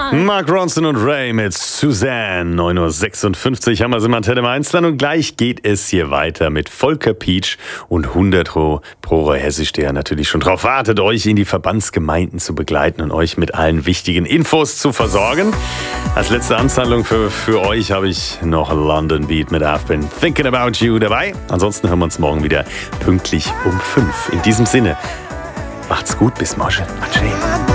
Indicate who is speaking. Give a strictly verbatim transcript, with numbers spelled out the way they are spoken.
Speaker 1: Mark Ronson und Ray mit Suzanne. neun Uhr sechsundfünfzig haben wir sie im Antenne Mainzland und gleich geht es hier weiter mit Volker Pietsch und hundert Pro Hessisch, der natürlich schon drauf wartet, euch in die Verbandsgemeinden zu begleiten und euch mit allen wichtigen Infos zu versorgen. Als letzte Amtshandlung für, für euch habe ich noch London Beat mit I've Been Thinking About You dabei. Ansonsten hören wir uns morgen wieder pünktlich um fünf. In diesem Sinne, macht's gut, bis morgen. Adieu.